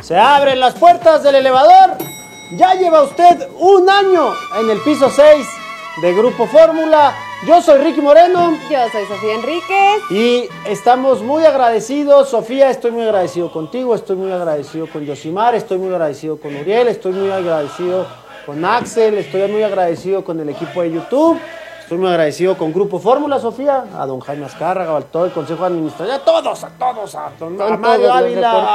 Se abren las puertas del elevador. Ya lleva usted un año en el piso 6 de Grupo Fórmula. Yo soy Ricky Moreno. Yo soy Sofía Enríquez. Y estamos muy agradecidos. Sofía, estoy muy agradecido contigo, estoy muy agradecido con Yosimar, estoy muy agradecido con Uriel, estoy muy agradecido con Axel, estoy muy agradecido con el equipo de YouTube. Estoy muy agradecido con Grupo Fórmula, Sofía, a don Jaime Azcárraga, a todo el Consejo Administrativo, a todos, a Mario Ávila,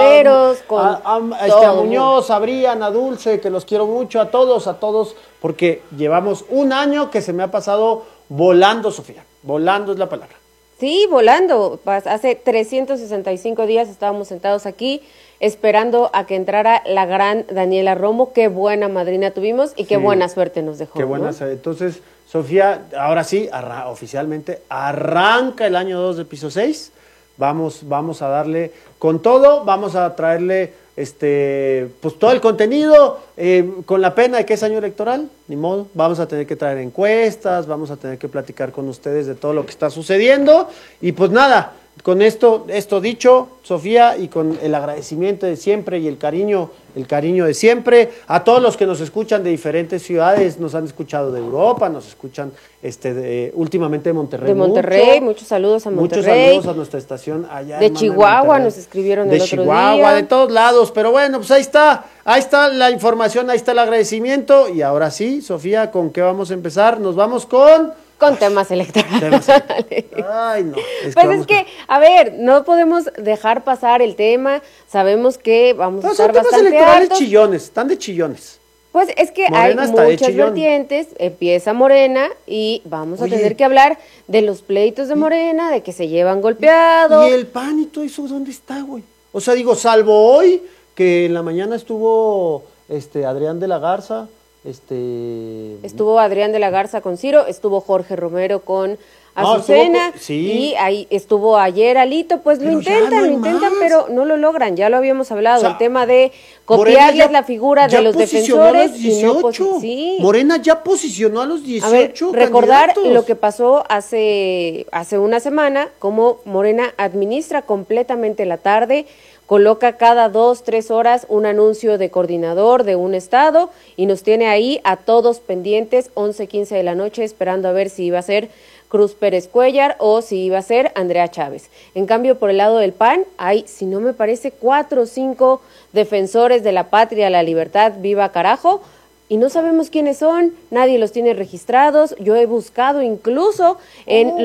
a Muñoz, a Brian, a Dulce, que los quiero mucho, a todos, porque llevamos un año que se me ha pasado volando, Sofía, volando es la palabra. Sí, volando. Hace 365 días estábamos sentados aquí esperando a que entrara la gran Daniela Romo. Qué buena madrina tuvimos y qué buena suerte nos dejó. Qué buena, ¿no? Entonces, Sofía, ahora sí, oficialmente arranca el año 2 de piso 6. Vamos a darle con todo, vamos a traerle pues todo el contenido, con la pena de que es año electoral, ni modo, vamos a tener que traer encuestas, vamos a tener que platicar con ustedes de todo lo que está sucediendo, y pues nada, con esto dicho, Sofía, y con el agradecimiento de siempre y el cariño de siempre, a todos los que nos escuchan de diferentes ciudades, nos han escuchado de Europa, nos escuchan últimamente de Monterrey. De Monterrey, muchos saludos a Monterrey. Muchos saludos a nuestra estación allá. De Chihuahua nos escribieron el otro día. De Chihuahua, de todos lados, pero bueno, pues ahí está la información, ahí está el agradecimiento, y ahora sí, Sofía, ¿con qué vamos a empezar? Nos vamos con temas electorales. Ay, no. A ver, no podemos dejar pasar el tema. Sabemos que vamos a estar bastante temas electorales altos. chillones, están de chillones. Pues es que Morena hay muchas vertientes, empieza Morena y vamos a tener que hablar de los pleitos de Morena, de que se llevan golpeados. ¿Y el PAN y todo eso dónde está, güey? O sea, digo, salvo hoy, que en la mañana estuvo Adrián de la Garza, Estuvo Adrián de la Garza con Ciro, estuvo Jorge Romero con Azucena, y ahí estuvo ayer Alito, pues pero lo intentan, pero no lo logran, ya lo habíamos hablado, o sea, el tema de copiarles la figura de los defensores. Morena ya posicionó a los 18 a ver, recordar lo que pasó hace una semana, cómo Morena administra completamente la tarde, coloca cada 2-3 horas un anuncio de coordinador de un estado y nos tiene ahí a todos pendientes 11:15 de la noche esperando a ver si iba a ser Cruz Pérez Cuellar o si iba a ser Andrea Chávez. En cambio, por el lado del PAN hay, si no me parece, 4 o 5 defensores de la patria, la libertad, viva carajo, y no sabemos quiénes son, nadie los tiene registrados. Yo he buscado incluso en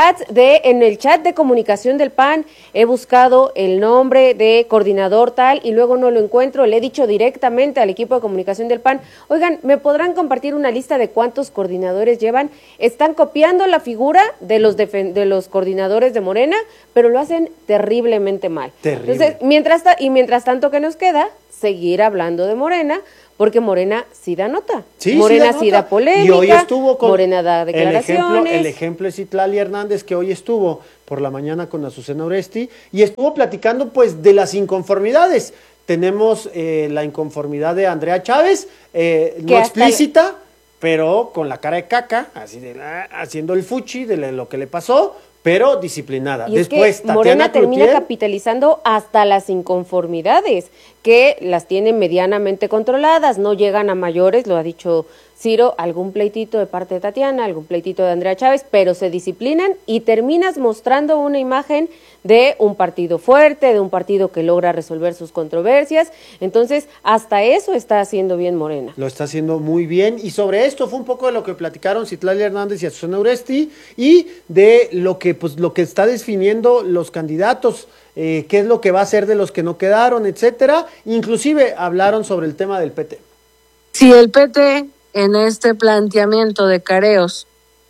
en el chat de comunicación del PAN, he buscado el nombre de coordinador tal y luego no lo encuentro. Le he dicho directamente al equipo de comunicación del PAN, oigan, ¿me podrán compartir una lista de cuántos coordinadores llevan? Están copiando la figura de los coordinadores de Morena, pero lo hacen terriblemente mal. Terrible. Entonces, mientras tanto que nos queda, seguir hablando de Morena, porque Morena sí da nota, Morena sí da polémica, y hoy estuvo con Morena da declaraciones. El ejemplo es Citlali Hernández, que hoy estuvo por la mañana con Azucena Oresti, y estuvo platicando pues de las inconformidades. Tenemos la inconformidad de Andrea Chávez, no explícita, pero con la cara de caca, así haciendo el fuchi de lo que le pasó, pero disciplinada. Y después, es que Morena termina capitalizando hasta las inconformidades, que las tienen medianamente controladas, no llegan a mayores, lo ha dicho Ciro, algún pleitito de parte de Tatiana, algún pleitito de Andrea Chávez, pero se disciplinan y terminas mostrando una imagen de un partido fuerte, de un partido que logra resolver sus controversias. Entonces, hasta eso está haciendo bien Morena. Lo está haciendo muy bien, y sobre esto fue un poco de lo que platicaron Citlali Hernández y Azucena Oresti, y de lo que está definiendo los candidatos, qué es lo que va a hacer de los que no quedaron, etcétera. Inclusive hablaron sobre el tema del PT. Si el PT en este planteamiento de careos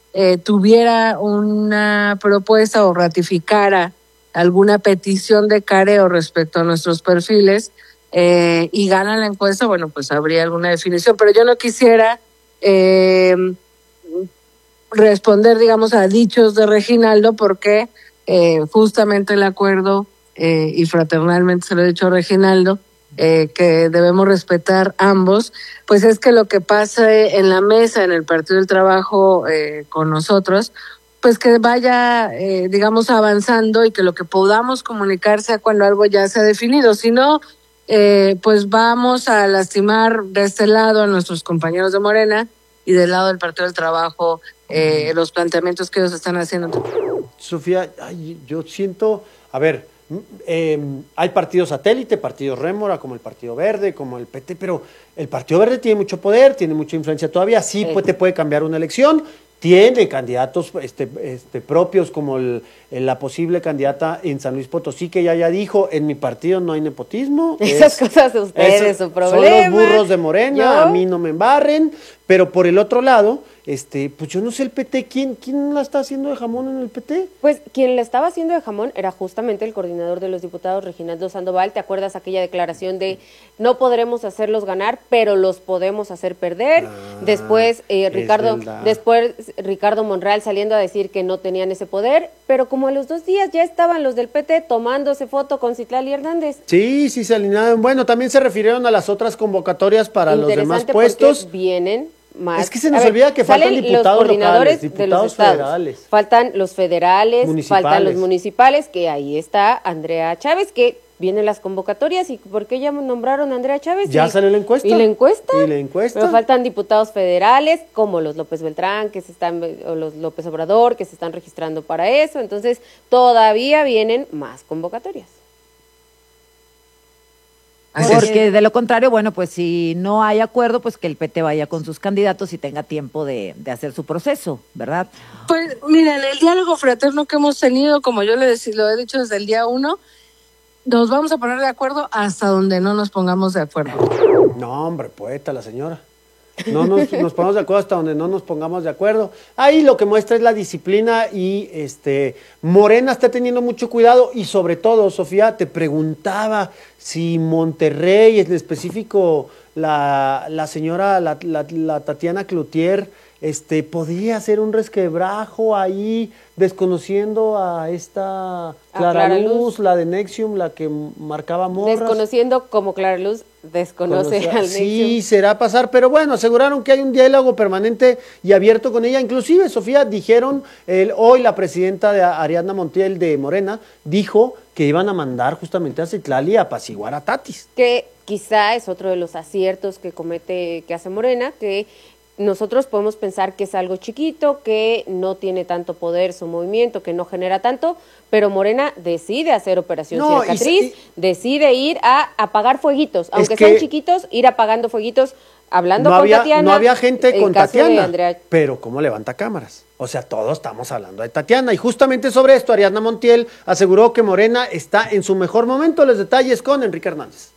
tuviera una propuesta o ratificara alguna petición de careo respecto a nuestros perfiles y gana la encuesta, bueno, pues habría alguna definición, pero yo no quisiera responder, digamos, a dichos de Reginaldo, porque justamente el acuerdo, y fraternalmente se lo he dicho a Reginaldo, que debemos respetar ambos, pues es que lo que pasa en la mesa, en el Partido del Trabajo con nosotros, pues que vaya, digamos, avanzando y que lo que podamos comunicar sea cuando algo ya se ha definido. Si no, pues vamos a lastimar de este lado a nuestros compañeros de Morena y del lado del Partido del Trabajo los planteamientos que ellos están haciendo. Sofía, yo siento, a ver, hay partidos satélite, partidos rémora, como el Partido Verde, como el PT, pero el Partido Verde tiene mucho poder, tiene mucha influencia todavía, sí te puede cambiar una elección, tiene candidatos propios como la posible candidata en San Luis Potosí, que ya dijo, en mi partido no hay nepotismo. Esas cosas de ustedes, su problema. Son los burros de Morena, a mí no me embarren, pero por el otro lado, pues yo no sé el PT, ¿quién la está haciendo de jamón en el PT? Pues quien la estaba haciendo de jamón era justamente el coordinador de los diputados, Reginaldo Sandoval. ¿Te acuerdas aquella declaración de no podremos hacerlos ganar, pero los podemos hacer perder? Después Ricardo Monreal saliendo a decir que no tenían ese poder, pero como a los 2 días ya estaban los del PT tomándose foto con Citlali Hernández. Sí, se alinearon. Bueno, también se refirieron a las otras convocatorias para los demás puestos. Vienen más. Es que se nos olvida que faltan diputados los coordinadores locales, diputados de los estados, federales. Faltan los federales, faltan los municipales, que ahí está Andrea Chávez, que vienen las convocatorias. ¿Y por qué ya nombraron a Andrea Chávez? Ya salió la encuesta. ¿Y la encuesta? Pero faltan diputados federales, como los López Beltrán, o los López Obrador, que se están registrando para eso. Entonces, todavía vienen más convocatorias. Porque de lo contrario, bueno, pues si no hay acuerdo, pues que el PT vaya con sus candidatos y tenga tiempo de hacer su proceso, ¿verdad? Pues miren, el diálogo fraterno que hemos tenido, como yo lo he dicho desde el día 1, nos vamos a poner de acuerdo hasta donde no nos pongamos de acuerdo. No, hombre, poeta la señora. No nos ponemos de acuerdo hasta donde no nos pongamos de acuerdo. Ahí lo que muestra es la disciplina y Morena está teniendo mucho cuidado y sobre todo, Sofía, te preguntaba si Monterrey, en específico la señora, la Tatiana Cloutier, podía hacer un resquebrajo ahí, desconociendo a esta Clara Luz, la de Nexium, la que marcaba morras. Desconociendo como Clara Luz desconoce al Nexium. Sí, será pasar, pero bueno, aseguraron que hay un diálogo permanente y abierto con ella. Inclusive, Sofía, dijeron, hoy la presidenta de Ariadna Montiel de Morena dijo que iban a mandar justamente a Citlali a apaciguar a Tatis. Que quizá es otro de los aciertos que hace Morena, que nosotros podemos pensar que es algo chiquito, que no tiene tanto poder su movimiento, que no genera tanto, pero Morena decide hacer operación cicatriz, decide ir a apagar fueguitos, aunque sean chiquitos, ir apagando fueguitos, hablando con Tatiana. No había gente con Tatiana, pero ¿cómo levanta cámaras? O sea, todos estamos hablando de Tatiana. Y justamente sobre esto, Ariadna Montiel aseguró que Morena está en su mejor momento. Los detalles con Enrique Hernández.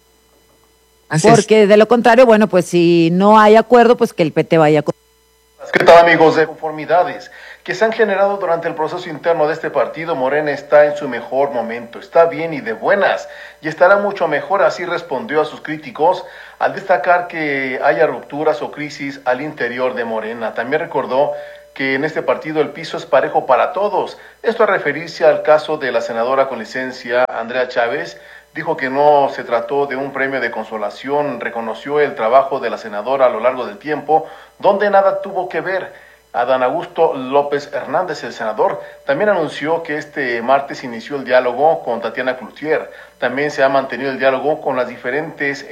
Porque de lo contrario, bueno, pues si no hay acuerdo, pues que el PT vaya con... ¿Qué tal, amigos? De conformidades que se han generado durante el proceso interno de este partido, Morena está en su mejor momento, está bien y de buenas, y estará mucho mejor, así respondió a sus críticos al destacar que haya rupturas o crisis al interior de Morena. También recordó que en este partido el piso es parejo para todos, esto a referirse al caso de la senadora con licencia Andrea Chávez. Dijo que no se trató de un premio de consolación, reconoció el trabajo de la senadora a lo largo del tiempo, donde nada tuvo que ver. Adán Augusto López Hernández, el senador, también anunció que este martes inició el diálogo con Tatiana Cloutier. También se ha mantenido el diálogo con las diferentes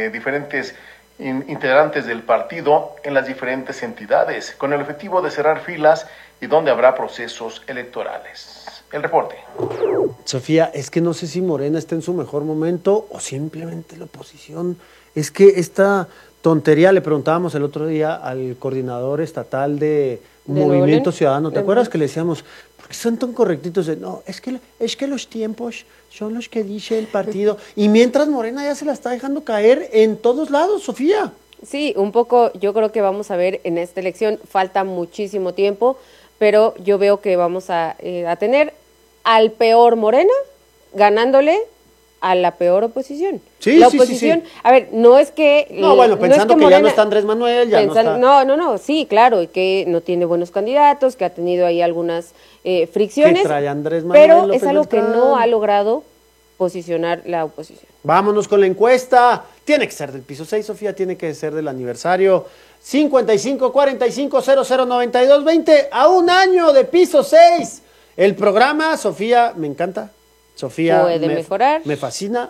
integrantes del partido en las diferentes entidades, con el objetivo de cerrar filas y donde habrá procesos electorales. El reporte. Sofía, es que no sé si Morena está en su mejor momento o simplemente la oposición. Es que esta tontería, le preguntábamos el otro día al coordinador estatal de Movimiento Ciudadano, ¿te acuerdas que le decíamos, ¿por qué son tan correctitos? No, es que los tiempos son los que dice el partido. Y mientras Morena ya se la está dejando caer en todos lados, Sofía. Sí, un poco, yo creo que vamos a ver en esta elección, falta muchísimo tiempo, pero yo veo que vamos a tener al peor Morena ganándole a la peor oposición. Sí, la oposición, sí. No pensando no es que Morena, ya no está Andrés Manuel, ya no está... No, sí, claro, y que no tiene buenos candidatos, que ha tenido ahí algunas fricciones, que trae Andrés Manuel, pero López es algo Beltrán. que no ha logrado posicionar la oposición. Vámonos con la encuesta. Tiene que ser del piso 6, Sofía, tiene que ser del aniversario 55 45 00 92 20, a un año de piso 6. El programa, Sofía, me encanta. Sofía, puede mejorar. Me fascina.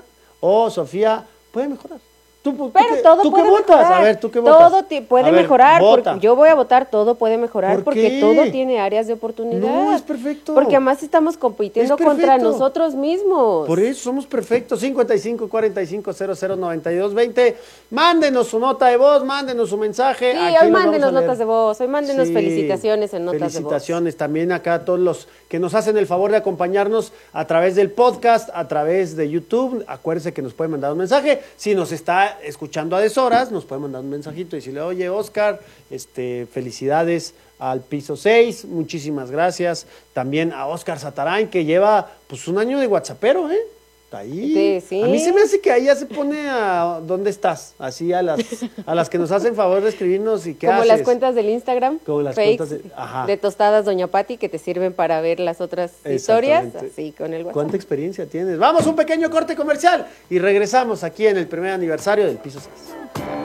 o Sofía, puede mejorar. Pero todo puede mejorar. A ver, ¿tú qué votas? Todo puede mejorar. Vota. Porque yo voy a votar, todo puede mejorar. ¿Por porque qué? todo tiene áreas de oportunidad. No, es perfecto. Porque además estamos compitiendo contra nosotros mismos. Por eso somos perfectos. 55 45 00 92 20. Mándenos su nota de voz, mándenos su mensaje. Sí, Aquí hoy mándenos notas notas de voz, hoy mándenos Sí, felicitaciones en notas de voz. Felicitaciones también acá a todos los que nos hacen el favor de acompañarnos a través del podcast, a través de YouTube. Acuérdense que nos pueden mandar un mensaje. Si nos está escuchando a deshoras, nos pueden mandar un mensajito y decirle, oye, Oscar, felicidades al piso 6, muchísimas gracias. También a Oscar Satarán, que lleva pues un año de WhatsAppero, Está ahí. Sí. A mí se me hace que ahí ya se pone a ¿dónde estás? Así a las que nos hacen favor de escribirnos y qué Como haces. las cuentas del Instagram, Como las fakes, cuentas de Tostadas Doña Pati, que te sirven para ver las otras historias, así con el WhatsApp. ¿Cuánta experiencia tienes? Vamos, un pequeño corte comercial y regresamos aquí en el primer aniversario del piso 6.